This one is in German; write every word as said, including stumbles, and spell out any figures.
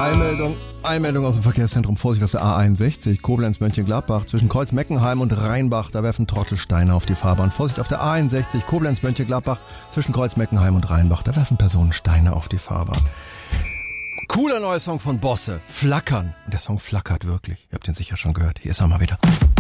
Eilmeldung, Eilmeldung aus dem Verkehrszentrum. Vorsicht auf der A einundsechzig, Koblenz-Mönchengladbach, zwischen Kreuz-Meckenheim und Rheinbach. Da werfen Trottel Steine auf die Fahrbahn. Vorsicht auf der A einundsechzig, Koblenz-Mönchengladbach, zwischen Kreuz-Meckenheim und Rheinbach. Da werfen Personen Steine auf die Fahrbahn. Cooler neuer Song von Bosse, Flackern. Und der Song flackert wirklich. Ihr habt den sicher schon gehört. Hier ist er mal wieder.